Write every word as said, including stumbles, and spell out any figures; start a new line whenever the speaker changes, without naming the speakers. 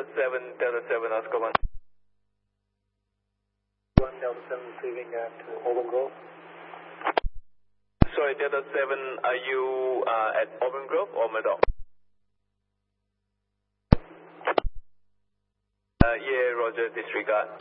Delta seven, Delta seven, Oscar one.
one Delta seven receiving at Auburn Grove.
Sorry, Delta seven, are you uh, at Auburn Grove or Murdoch? Uh, yeah, Roger, disregard.